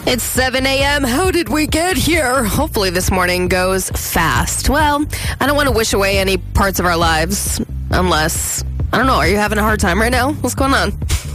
It's 7 a.m. How did we get here? Hopefully this morning goes fast. Well, I don't want to wish away any parts of our lives unless, I don't know, are you having a hard time right now? What's going on?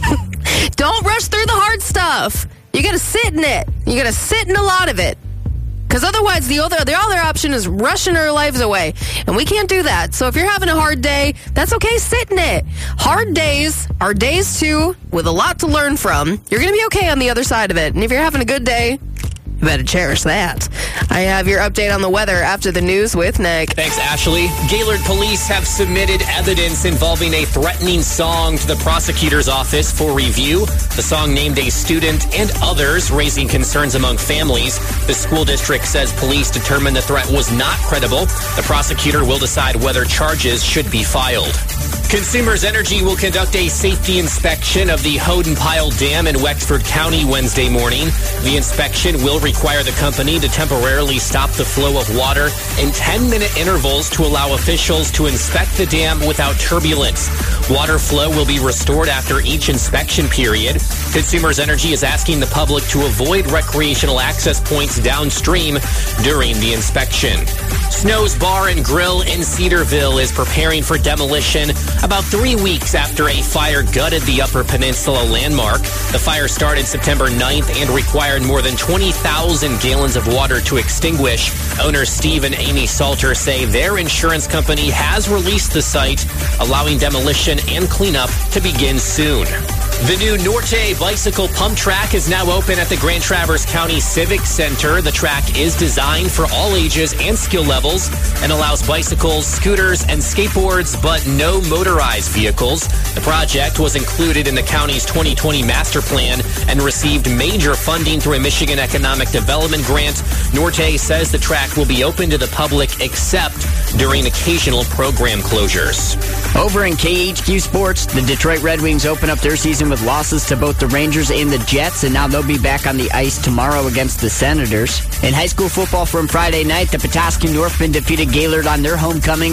Don't rush through the hard stuff. You got to sit in it. You got to sit in a lot of it. Because otherwise, the other option is rushing our lives away. And we can't do that. So if you're having a hard day, that's okay. Sit in it. Hard days are days too, with a lot to learn from. You're going to be okay on the other side of it. And if you're having a good day, you better cherish that. I have your update on the weather after the news with Nick. Thanks, Ashley. Gaylord police have submitted evidence involving a threatening song to the prosecutor's office for review. The song named a student and others, raising concerns among families. The school district says police determined the threat was not credible. The prosecutor will decide whether charges should be filed. Consumers Energy will conduct a safety inspection of the Houghton Pyle Dam in Wexford County Wednesday morning. The inspection will require the company to temporarily stop the flow of water in 10-minute intervals to allow officials to inspect the dam without turbulence. Water flow will be restored after each inspection period. Consumers Energy is asking the public to avoid recreational access points downstream during the inspection. Snow's Bar and Grill in Cedarville is preparing for demolition about 3 weeks after a fire gutted the Upper Peninsula landmark. The fire started September 9th and required more than 20,000 gallons of water to extinguish. Owners Steve and Amy Salter say their insurance company has released the site, allowing demolition and cleanup to begin soon. The new Norte bicycle pump track is now open at the Grand Traverse County Civic Center. The track is designed for all ages and skill levels and allows bicycles, scooters, and skateboards, but no motorized vehicles. The project was included in the county's 2020 master plan and received major funding through a Michigan Economic Development grant. Norte says the track will be open to the public except during occasional program closures. Over in KHQ Sports, the Detroit Red Wings open up their season with losses to both the Rangers and the Jets, and now they'll be back on the ice tomorrow against the Senators. In high school football from Friday night, the Petoskey Northmen defeated Gaylord on their homecoming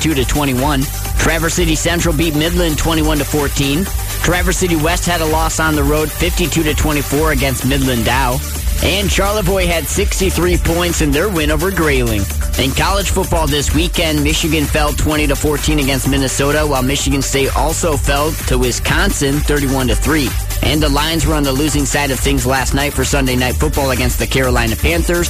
42-21. Traverse City Central beat Midland 21-14. Traverse City West had a loss on the road 52-24 against Midland Dow. And Charlevoix had 63 points in their win over Grayling. In college football this weekend, Michigan fell 20-14 against Minnesota, while Michigan State also fell to Wisconsin 31-3. And the Lions were on the losing side of things last night for Sunday Night Football against the Carolina Panthers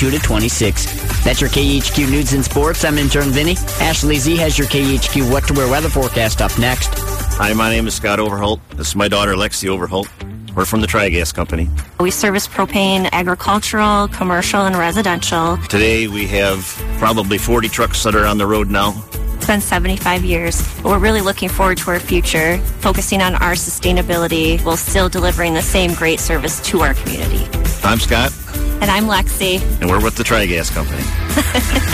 32-26. That's your KHQ News and Sports. I'm intern Vinny. Ashley Z has your KHQ What to Wear weather forecast up next. Hi, my name is Scott Overholt. This is my daughter, Lexi Overholt. We're from the Tri-Gas Company. We service propane, agricultural, commercial, and residential. Today we have probably 40 trucks that are on the road now. It's been 75 years. We're really looking forward to our future, focusing on our sustainability while still delivering the same great service to our community. I'm Scott. And I'm Lexi. And we're with the Tri-Gas Company.